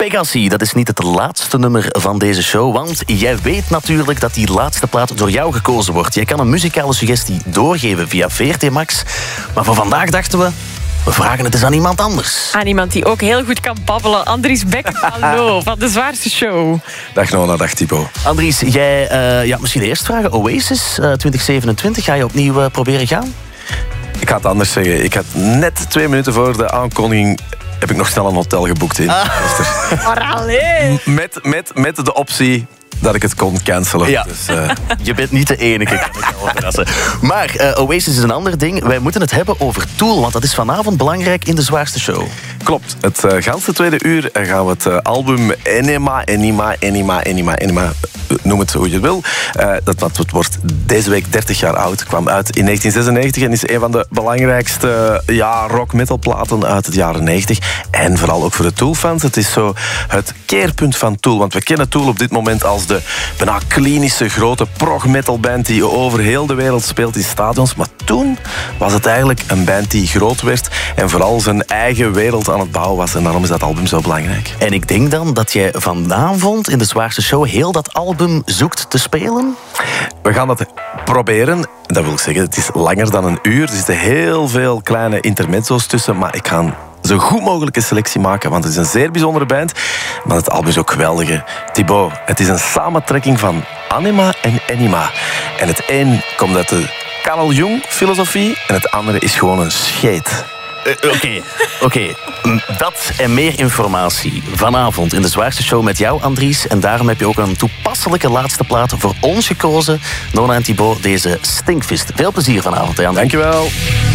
Pegasi, dat is niet het laatste nummer van deze show, want jij weet natuurlijk dat die laatste plaat door jou gekozen wordt. Jij kan een muzikale suggestie doorgeven via VRT Max, maar voor vandaag dachten we vragen het eens aan iemand anders. Aan iemand die ook heel goed kan babbelen. Andries Beck, hallo, van De Zwaarste Show. Dag Nona, dag Thibaut. Andries, jij misschien eerst vragen. Oasis 2027, ga je opnieuw proberen gaan? Ik ga het anders zeggen. Ik had net 2 minuten voor de aankondiging heb ik nog snel een hotel geboekt in. Maar alleen. Met de optie dat ik het kon cancelen. Ja. Dus, je bent niet de enige, kan ik wel verrassen. Maar Oasis is een ander ding. Wij moeten het hebben over Tool, want dat is vanavond belangrijk in De Zwaarste Show. Klopt. Het ganse tweede uur gaan we het album Enema, noem het hoe je wil. Het wordt deze week 30 jaar oud. Kwam uit in 1996 en is een van de belangrijkste rock-metal-platen uit het jaren 90. En vooral ook voor de Tool-fans. Het is zo het keerpunt van Tool. Want we kennen Tool op dit moment als de bijna klinische grote prog-metal-band die over heel de wereld speelt in stadions. Maar toen was het eigenlijk een band die groot werd en vooral zijn eigen wereld aan het bouwen was. En daarom is dat album zo belangrijk. En ik denk dan dat jij vanavond in De Zwaarste Show heel dat album zoekt te spelen? We gaan dat proberen. Dat wil ik zeggen, het is langer dan een uur. Er zitten heel veel kleine intermezzo's tussen, maar ik ga een zo goed mogelijke selectie maken, want het is een zeer bijzondere band. Maar het album is ook geweldig. Thibaut, het is een samentrekking van Anima en Enima. En het een komt uit de Carl Jung-filosofie en het andere is gewoon een scheet. Oké. Dat en meer informatie vanavond in De Zwaarste Show met jou, Andries. En daarom heb je ook een toepasselijke laatste plaat voor ons gekozen. Nona en Thibaut, deze Stinkfist. Veel plezier vanavond, hè, Andries. Dankjewel.